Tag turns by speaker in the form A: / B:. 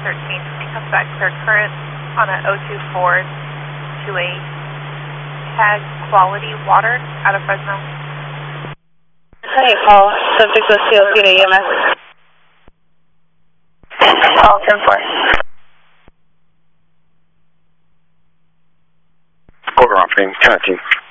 A: 13. He comes back clear current on a 02428. Tag quality water out of Fresno.
B: Hey, call. Subject was CLC to EMS. Call 10-4.
C: Quarter off, 10-10.